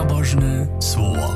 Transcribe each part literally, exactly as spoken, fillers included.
Nabożne słowo.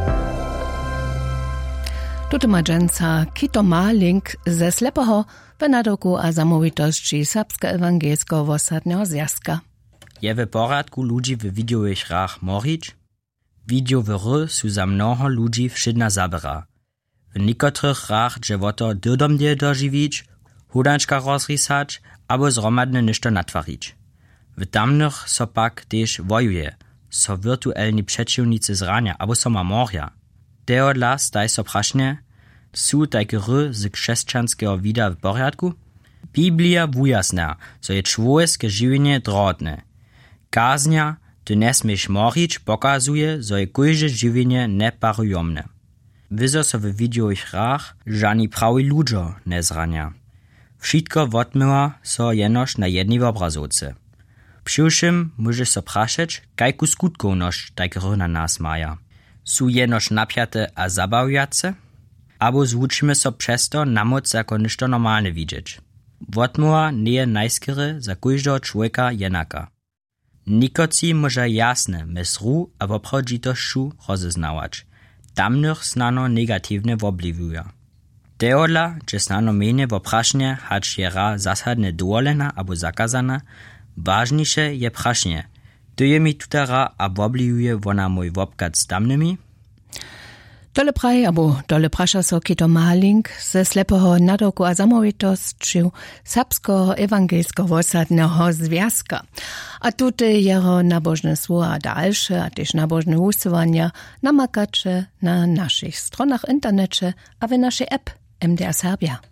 Tuto ma dżęca Kito Malink ze Slepoho w nadoku a zamówitości Serbska Ewangelskiego Wosadnego Zjazka. Je w poradku ludzi w widiowych hrach morić? Widiowe ry su za mnoho ludzi wszydna zabera. W niekotrych hrach dżewoto dydomdie dożywić, hudanczka rozrysać, albo zromadne niszto natwarić. W tamnych so pak też wojuje, so wirtuelni przeciwnicy zrania, albo so ma morja. Teodla staj so prašne, su tajke ry z krzeszczanskiego wida w porядku? Biblia wujasna, so je człowieskie żywienie drotne. Kaznia, ty nie smiesz morić, pokazuje, so je kujże żywienie neparujomne. Wyzo so w widiowych hrach żani prawi ludzo nie zrania. Wszystko wotmyła so jenoż na jednej obrazowce. Przyłszym może so praszeć, kajku skutków noż tajke ry na nas maja. Su jenoż napiate a zabawiace? Abo zwuczymy so przez to na moc jako ništo normalne widzieć. Wotmuła nie je najskiery za każdego człowieka jenaka. Nikoci może jasne mesru a woprawdzitościu rozeznawać. Tamnych snano negatywne wobliwuja. Teodla, że snano mienie woprasznie, hacz je ra zasadne dovolena abo zakazana, ważniejsze je prasznie. To je mi tutara a wobliwuje wona mój wopkat z tamnymi? Dole praj, abo dole prasza so Kito Malink ze Slepoho nadoku a zamówitościu Serbskiego Ewangelskiego Wosadnego Zjazka. A tutaj jeho nabożne słowa a dalsze, a też nabożne usuwania namakacze na naszych stronach internecie a w naszej app M D R Serbia.